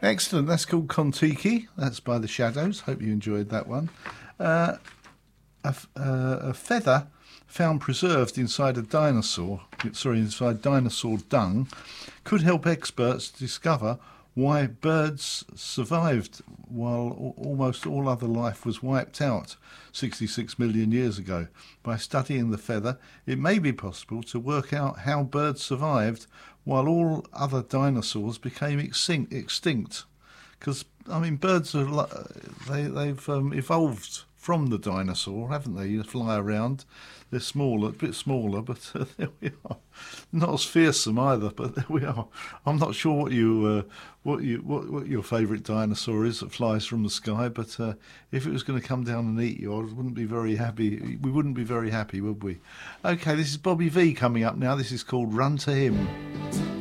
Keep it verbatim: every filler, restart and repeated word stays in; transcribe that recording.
Excellent. That's called Kon-Tiki. That's by the Shadows. Hope you enjoyed that one. Uh, a, f- uh, a feather found preserved inside a dinosaur, sorry, inside dinosaur dung, could help experts discover why birds survived while almost all other life was wiped out sixty-six million years ago. By studying the feather, it may be possible to work out how birds survived while all other dinosaurs became extinct. extinct. Because, I mean, birds are li- they, they've um, evolved from the dinosaur, haven't they? You fly around. They're smaller, a bit smaller, but uh, there we are. Not as fearsome either, but there we are. I'm not sure what you, uh, what you, what, what your favourite dinosaur is that flies from the sky, but uh, if it was going to come down and eat you, I wouldn't be very happy. We wouldn't be very happy, would we? Okay, this is Bobby V coming up now. This is called Run to Him.